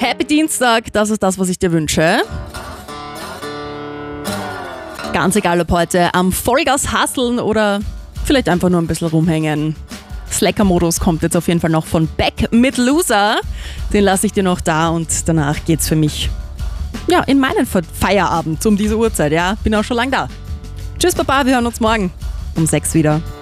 Happy Dienstag, das ist das, was ich dir wünsche. Ganz egal, ob heute am Vollgas hustlen oder vielleicht einfach nur ein bisschen rumhängen. Slacker-Modus kommt jetzt auf jeden Fall noch von Beck mit Loser. Den lasse ich dir noch da und danach geht's für mich in meinen Feierabend um diese Uhrzeit. Ja, bin auch schon lang da. Tschüss, Baba, wir hören uns morgen um 6 wieder.